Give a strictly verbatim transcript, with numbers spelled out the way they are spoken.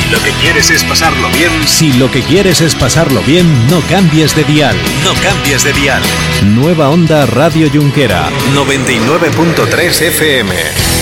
lo que quieres es pasarlo bien... Si lo que quieres es pasarlo bien, no cambies de dial. No cambies de dial. Nueva Onda Radio Junquera. noventa y nueve punto tres F M.